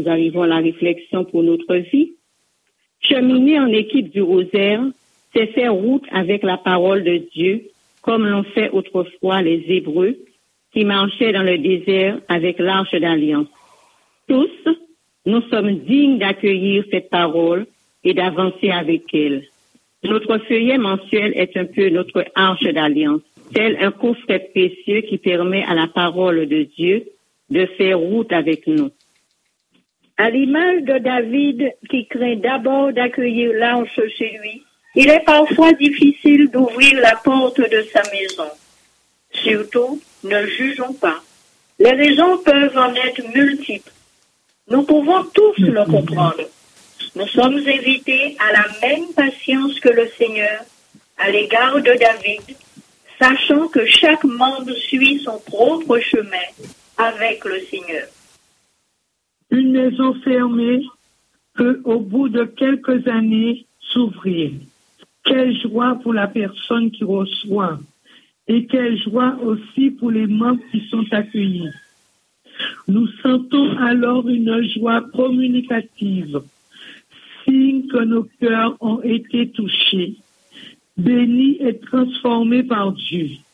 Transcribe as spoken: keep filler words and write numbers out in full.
nous arrivons à la réflexion pour notre vie. Cheminer en équipe du rosaire, c'est faire route avec la parole de Dieu, comme l'ont fait autrefois les Hébreux, qui marchaient dans le désert avec l'arche d'alliance. Tous, nous sommes dignes d'accueillir cette parole et d'avancer avec elle. Notre feuillet mensuel est un peu notre arche d'alliance, tel un coffret précieux qui permet à la parole de Dieu de faire route avec nous. À l'image de David qui craint d'abord d'accueillir l'arche chez lui, il est parfois difficile d'ouvrir la porte de sa maison. Surtout, ne jugeons pas. Les raisons peuvent en être multiples. Nous pouvons tous le comprendre. Nous sommes invités à la même patience que le Seigneur à l'égard de David, sachant que chaque membre suit son propre chemin avec le Seigneur. Une maison fermée peut, au bout de quelques années, s'ouvrir. Quelle joie pour la personne qui reçoit et quelle joie aussi pour les membres qui sont accueillis. Nous sentons alors une joie communicative, signe que nos cœurs ont été touchés, bénis et transformés par Dieu.